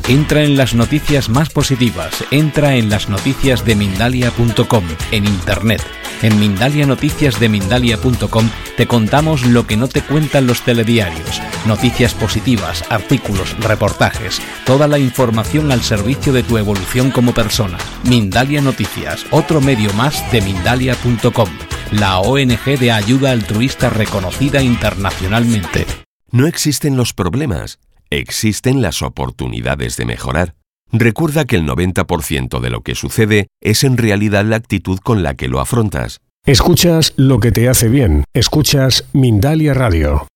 Entra en las noticias más positivas, entra en las noticias de Mindalia.com, en internet. En mindalianoticiasdemindalia.com te contamos lo que no te cuentan los telediarios. Noticias positivas, artículos, reportajes, toda la información al servicio de tu evolución como persona. Mindalia Noticias, otro medio más de Mindalia.com, la ONG de ayuda altruista reconocida internacionalmente. No existen los problemas, existen las oportunidades de mejorar. Recuerda que el 90% de lo que sucede es en realidad la actitud con la que lo afrontas. Escuchas lo que te hace bien. Escuchas Mindalia Radio.